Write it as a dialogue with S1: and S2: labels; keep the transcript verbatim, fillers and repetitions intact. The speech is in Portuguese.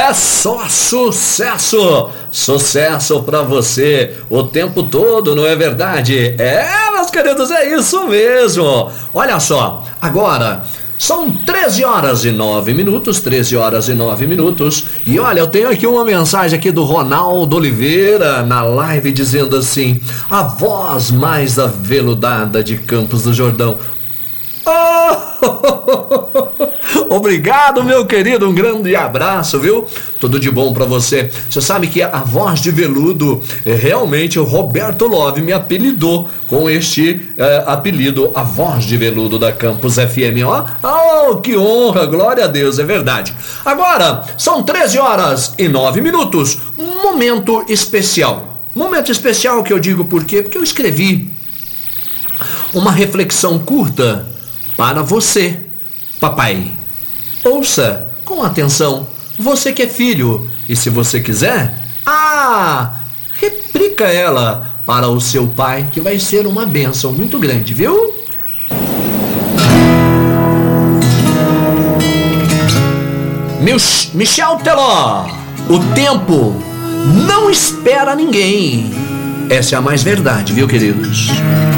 S1: É só sucesso! Sucesso pra você o tempo todo, não é verdade? É, meus queridos, é isso mesmo! Olha só, agora são treze horas e nove minutos, treze horas e nove minutos, e olha, eu tenho aqui uma mensagem aqui do Ronaldo Oliveira na live dizendo assim: a voz mais aveludada de Campos do Jordão. Oh! Obrigado, meu querido, um grande abraço, viu? Tudo de bom pra você. Você sabe que a voz de veludo, é, realmente o Roberto Love me apelidou com este é, apelido, a voz de veludo da Campus F M. Ó, oh, que honra, glória a Deus, é verdade. Agora, são treze horas e nove minutos, um momento especial. Momento especial que eu digo por quê? Porque eu escrevi uma reflexão curta para você, papai. Ouça com atenção, você que é filho, e se você quiser, ah, replica ela para o seu pai, que vai ser uma bênção muito grande, viu? Michel Teló, o tempo não espera ninguém. Essa é a mais verdade, viu, queridos?